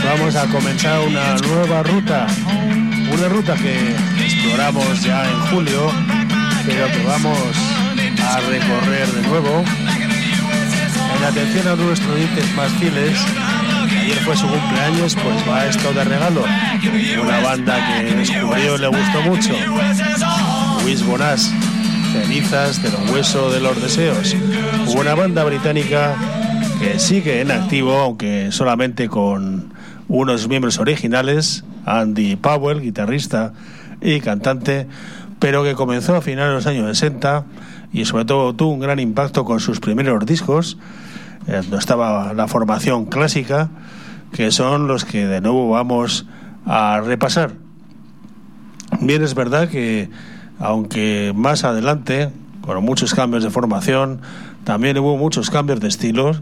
vamos a comenzar una nueva ruta. Una ruta que exploramos ya en julio, pero que vamos a recorrer de nuevo. En atención a nuestros oyentes más fieles, ayer fue su cumpleaños, pues va esto de regalo. Una banda que descubrió y le gustó mucho. Wishbone Ash, Cenizas del Hueso de los Deseos. Una banda británica que sigue en activo, aunque solamente con unos miembros originales, Andy Powell, guitarrista y cantante, pero que comenzó a finales de los años 60 y sobre todo tuvo un gran impacto con sus primeros discos, donde estaba la formación clásica, que son los que de nuevo vamos a repasar. Bien, es verdad que aunque más adelante, con muchos cambios de formación, también hubo muchos cambios de estilos.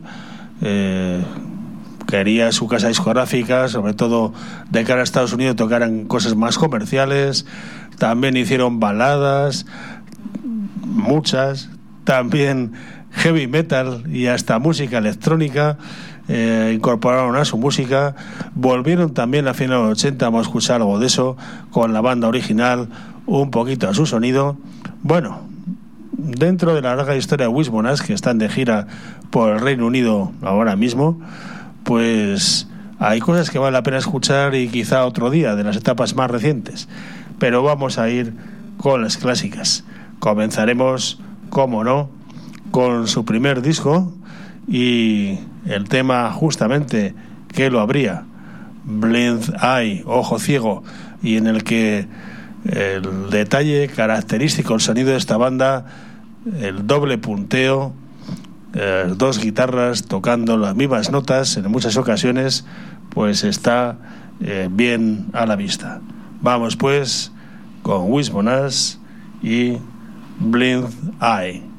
Quería su casa discográfica, sobre todo de cara a Estados Unidos, tocaran cosas más comerciales. También hicieron baladas, muchas, también heavy metal y hasta música electrónica. Incorporaron a su música. Volvieron también a finales de los 80, vamos a escuchar algo de eso con la banda original, un poquito a su sonido. Bueno, dentro de la larga historia de Wishbone Ash, que están de gira por el Reino Unido ahora mismo, pues hay cosas que vale la pena escuchar y quizá otro día de las etapas más recientes, pero vamos a ir con las clásicas. Comenzaremos, como no, con su primer disco y el tema justamente que lo abría, Blind Eye, Ojo Ciego, y en el que el detalle característico, el sonido de esta banda, el doble punteo, dos guitarras tocando las mismas notas en muchas ocasiones, pues está bien a la vista. Vamos pues con Wishbone Ash y Blind Eye.